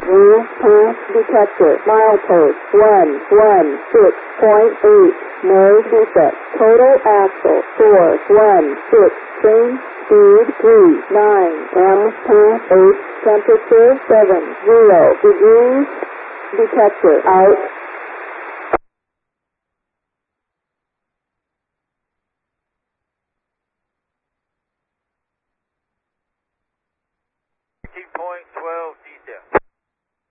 View path detector. Milepost 116.8. No defect. Total axle 416. Train speed 39. Path 8. Temperature 70 degrees. Detector out. Point